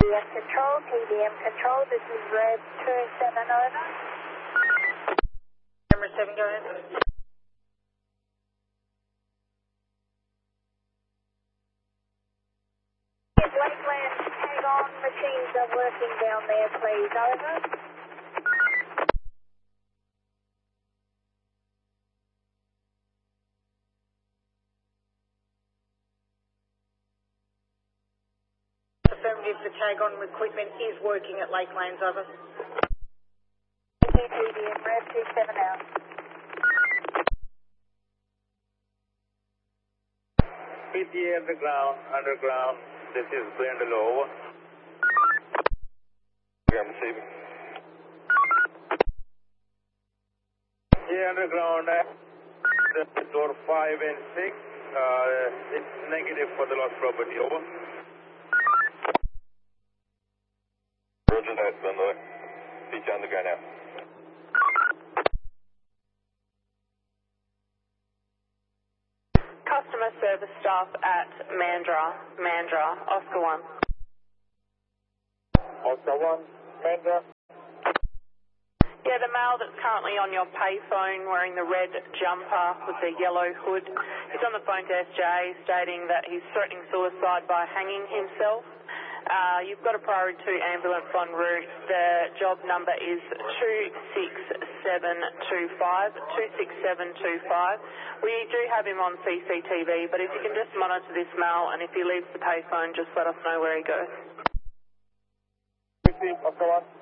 PDM Control, this is Red 27 over. Camera 7, go ahead. If Lakeland tag on machines are working down there, please, over. Affirmative, the tag on equipment is working at Lakelands, over. PDM Red 27 out. PTA underground, this is Glendale over. I'm receiving. Yeah, underground, door 5 and 6, it's negative for the lost property, over. Roger that, Glendale. PTA underground now. Customer service staff at Mandra, Oscar 1. Oscar 1, Mandra. Yeah, the male that's currently on your payphone wearing the red jumper with the yellow hood, he's on the phone to SJ stating that he's threatening suicide by hanging himself. You've got a priority 2 ambulance en route. The job number is 26725. We do have him on CCTV, but if you can just monitor this male, and if he leaves the payphone, just let us know where he goes. Oscar 1.